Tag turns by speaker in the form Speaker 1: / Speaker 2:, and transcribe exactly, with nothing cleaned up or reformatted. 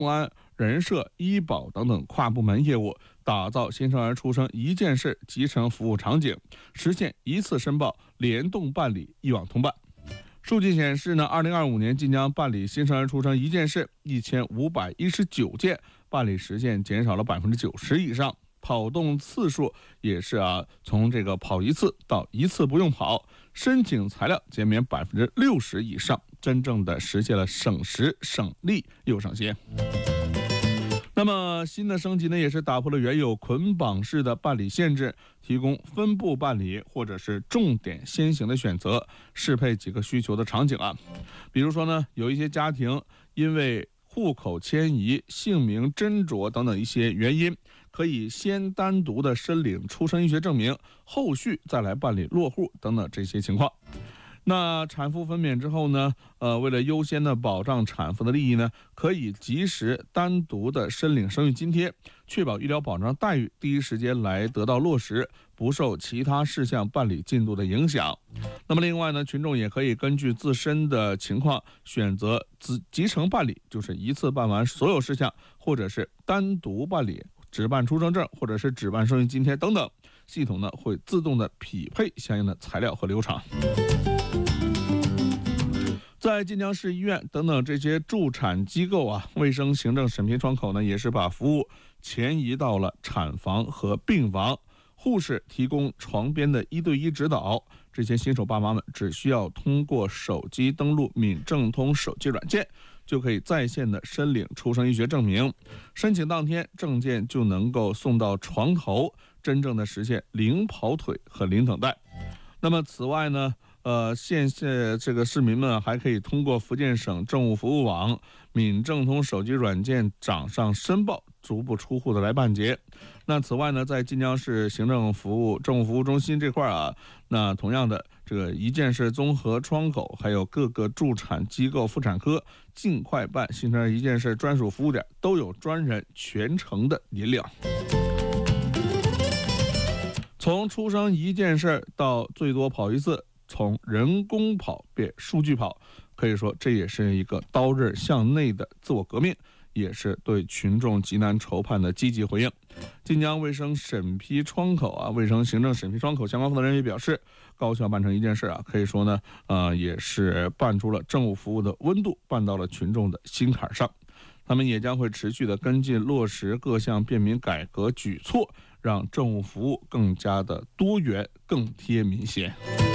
Speaker 1: 公安、人社、医保等等跨部门业务，打造新生儿出生一件事集成服务场景，实现一次申报、联动办理、一网通办。数据显示呢，二零二五年晋江办理新生儿出生一件事一千五百一十九件，办理时间减少了百分之九十以上，跑动次数也是啊，从这个跑一次到一次不用跑，申请材料减免百分之六十以上，真正的实现了省时省力又省心。那么新的升级呢，也是打破了原有捆绑式的办理限制，提供分步办理或者是重点先行的选择，适配几个需求的场景啊。比如说呢，有一些家庭因为户口迁移、姓名斟酌等等一些原因，可以先单独的申领出生医学证明，后续再来办理落户等等这些情况。那产妇分娩之后呢，呃，为了优先的保障产妇的利益呢，可以及时单独的申领生育津贴，确保医疗保障待遇第一时间来得到落实，不受其他事项办理进度的影响。那么另外呢，群众也可以根据自身的情况选择集集成办理，就是一次办完所有事项，或者是单独办理，只办出生证或者是只办生育津贴等等，系统呢会自动的匹配相应的材料和流程。在晋江市医院等等这些助产机构啊，卫生行政审批窗口呢，也是把服务前移到了产房和病房，护士提供床边的一对一指导，这些新手爸妈们只需要通过手机登录闽政通手机软件，就可以在线的申领出生医学证明，申请当天证件就能够送到床头，真正的实现零跑腿和零等待。那么此外呢，呃，现在这个市民们还可以通过福建省政务服务网、闽政通手机软件掌上申报，足不出户的来办结。那此外呢，在晋江市行政服务政务服务中心这块啊，那同样的这个一件事综合窗口，还有各个助产机构妇产科尽快办新生儿一件事专属服务点，都有专人全程的引领。从出生一件事到最多跑一次，从人工跑变数据跑，可以说这也是一个刀刃向内的自我革命，也是对群众急难愁盼的积极回应。晋江卫生审批窗口啊，卫生行政审批窗口相关负责人也表示，高效办成一件事啊，可以说呢，呃，也是办出了政务服务的温度，办到了群众的心坎上。他们也将会持续的跟进落实各项便民改革举措，让政务服务更加的多元，更贴民心。